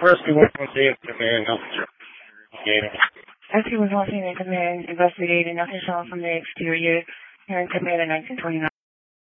Rescue 118, come in, officer. Rescue 118, come in, investigating nothing shown from the exterior. Here in command at 1929.